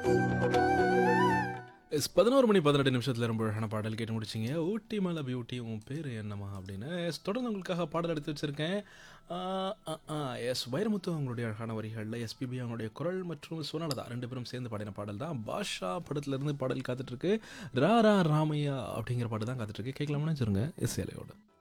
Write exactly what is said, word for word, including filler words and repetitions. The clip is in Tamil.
எஸ் பதினொன்று மணி பதினெட்டு நிமிஷத்துல ரொம்ப அழகான பாடல் கேட்டு முடிச்சிங்க. "ஊட்டி மலை பியூட்டி உன் பேரு என்னம்மா" அப்படின்னு. எஸ் தொடர்ந்து உங்களுக்காக பாடல் எடுத்து வச்சிருக்கேன். ஆ, அ, ஆ, எஸ் வைரமுத்து அவங்களுடைய அழகான வரிகள்ல எஸ்பிபி அவங்களுடைய குரல் மற்றும் சுவனலதா ரெண்டு பேரும் சேர்ந்து பாடின பாடல் தான். பாஷா படத்துலேருந்து பாடல் காத்துட்ருக்கு. ரா ரா ராமையா அப்படிங்கிற பாட்டு தான் காத்துட்ருக்கு. கேட்கலாம்னு வச்சுருங்க இசையலையோட.